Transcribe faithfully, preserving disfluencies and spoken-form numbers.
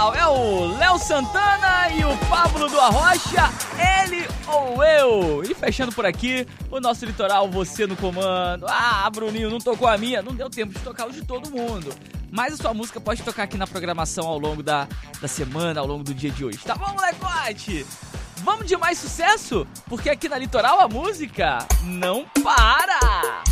Litoral. É o Léo Santana e o Pablo do Arrocha, ele ou eu. E fechando por aqui, o nosso Litoral, você no comando. Ah, Bruninho, não tocou a minha? Não deu tempo de tocar o de todo mundo. Mas a sua música pode tocar aqui na programação ao longo da, da semana, ao longo do dia de hoje. Tá bom, molecote? Vamos de mais sucesso? Porque aqui na Litoral a música não para!